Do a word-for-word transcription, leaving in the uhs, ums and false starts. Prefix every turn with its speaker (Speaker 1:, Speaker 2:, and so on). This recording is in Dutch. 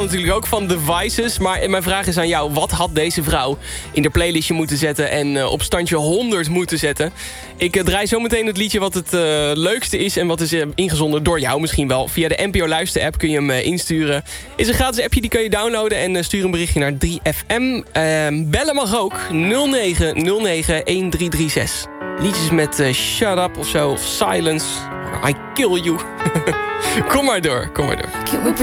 Speaker 1: natuurlijk ook van The Vices. Maar mijn vraag is aan jou. Wat had deze vrouw in de playlistje moeten zetten... en uh, op standje honderd moeten zetten? Ik uh, draai zometeen het liedje wat het uh, leukste is... en wat is uh, ingezonden door jou misschien wel. Via de N P O Luister-app kun je hem uh, insturen. Is een gratis appje, die kan je downloaden... en uh, stuur een berichtje naar drie F M. Uh, bellen mag ook. nul negen nul negen een drie drie zes. Liedjes met uh, Shut Up of zo, of Silence... I Kill You. Kom maar door, kom maar door.